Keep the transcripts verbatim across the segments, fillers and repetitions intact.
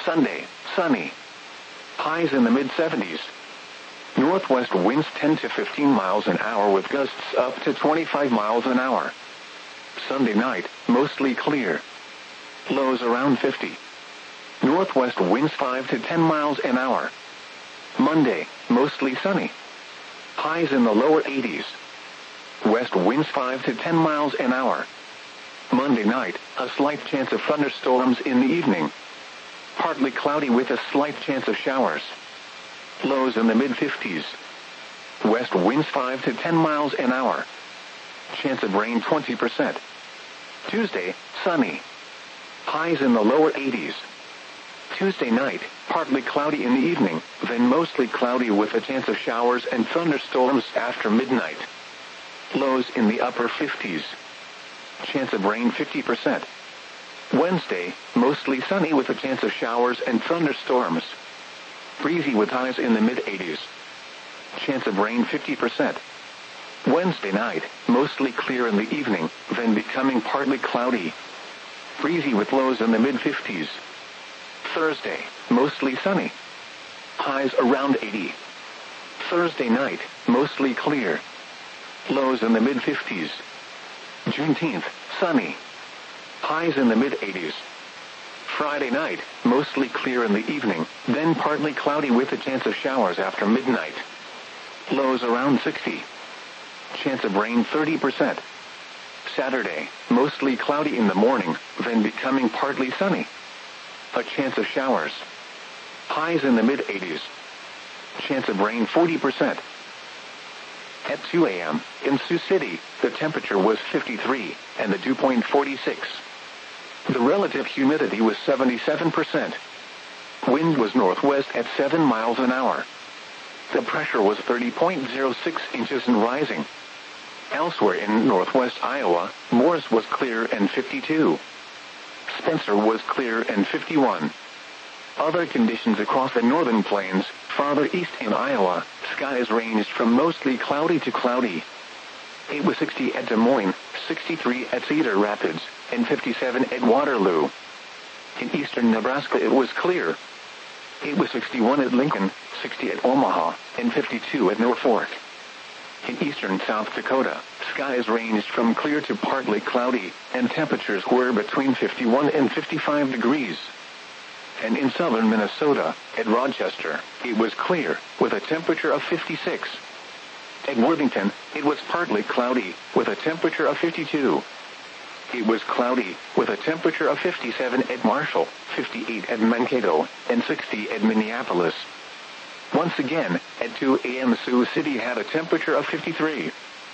Sunday, sunny. Highs in the mid seventies. Northwest winds ten to fifteen miles an hour with gusts up to twenty-five miles an hour. Sunday night, mostly clear. Lows around fifty. Northwest winds five to ten miles an hour. Monday, mostly sunny. Highs in the lower eighties. West winds five to ten miles an hour. Monday night, a slight chance of thunderstorms in the evening. Partly cloudy with a slight chance of showers. Lows in the mid fifties. West winds five to ten miles an hour. Chance of rain twenty percent. Tuesday, sunny. Highs in the lower eighties. Tuesday night, partly cloudy in the evening, then mostly cloudy with a chance of showers and thunderstorms after midnight. Lows in the upper fifties. Chance of rain fifty percent. Wednesday, mostly sunny with a chance of showers and thunderstorms. Breezy with highs in the mid eighties. Chance of rain fifty percent. Wednesday night, mostly clear in the evening, then becoming partly cloudy. Breezy with lows in the mid fifties. Thursday, mostly sunny. Highs around eighty. Thursday night, mostly clear. Lows in the mid fifties. Juneteenth, sunny. Highs in the mid eighties. Friday night, mostly clear in the evening, then partly cloudy with a chance of showers after midnight. Lows around sixty. Chance of rain thirty percent. Saturday, mostly cloudy in the morning, then becoming partly sunny. A chance of showers. Highs in the mid eighties. Chance of rain forty percent. At two a m, in Sioux City, the temperature was fifty-three, and the dew point forty-six. The relative humidity was seventy-seven percent. Wind was northwest at seven miles an hour. The pressure was thirty point zero six inches and rising. Elsewhere in northwest Iowa, Morris was clear and fifty-two. Spencer was clear and fifty-one. Other conditions across the northern plains, farther east in Iowa, skies ranged from mostly cloudy to cloudy. It was sixty at Des Moines, sixty-three at Cedar Rapids, and fifty-seven at Waterloo. In eastern Nebraska it was clear. It was sixty-one at Lincoln, sixty at Omaha, and fifty-two at Norfolk. In eastern South Dakota, skies ranged from clear to partly cloudy, and temperatures were between fifty-one and fifty-five degrees. And in southern Minnesota, at Rochester, it was clear, with a temperature of fifty-six. At Worthington, it was partly cloudy, with a temperature of fifty-two. It was cloudy, with a temperature of fifty-seven at Marshall, fifty-eight at Mankato, and sixty at Minneapolis. Once again, at two a m Sioux City had a temperature of fifty-three.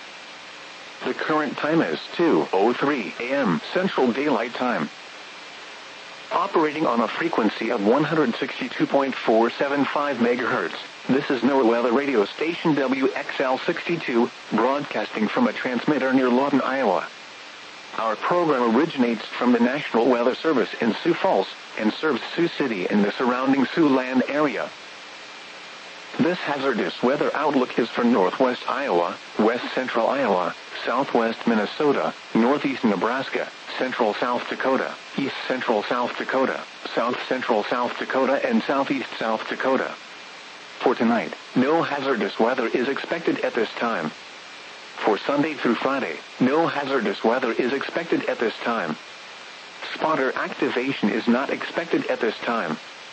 The current time is two oh three a m Central Daylight Time. Operating on a frequency of one hundred sixty-two point four seven five megahertz, this is NOAA Weather Radio Station W X L sixty-two, broadcasting from a transmitter near Lawton, Iowa. Our program originates from the National Weather Service in Sioux Falls, and serves Sioux City and the surrounding Siouxland area. This hazardous weather outlook is for northwest Iowa, west central Iowa, southwest Minnesota, northeast Nebraska, central South Dakota, east central South Dakota, south central South Dakota, and southeast South Dakota. For tonight, no hazardous weather is expected at this time. For Sunday through Friday, no hazardous weather is expected at this time. Spotter activation is not expected at this time.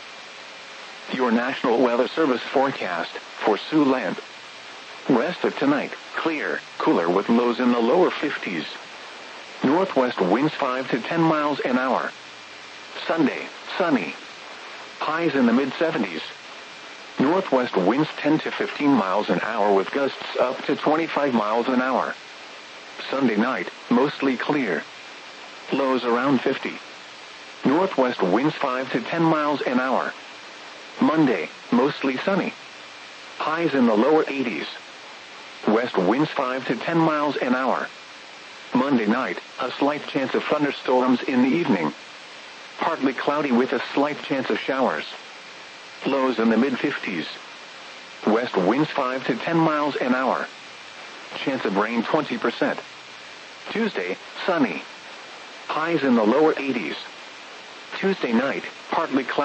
Your National Weather Service forecast for Siouxland. Rest of tonight, clear, cooler with lows in the lower fifties. Northwest winds five to ten miles an hour. Sunday, sunny. Highs in the mid seventies. Northwest winds ten to fifteen miles an hour with gusts up to twenty-five miles an hour. Sunday night, mostly clear. Lows around fifty. Northwest winds five to ten miles an hour. Monday, mostly sunny. Highs in the lower eighties. West winds five to ten miles an hour. Monday night, a slight chance of thunderstorms in the evening. Partly cloudy with a slight chance of showers. Lows in the mid fifties. West winds five to ten miles an hour. Chance of rain twenty percent. Tuesday, sunny. Highs in the lower eighties. Tuesday night, partly cloudy.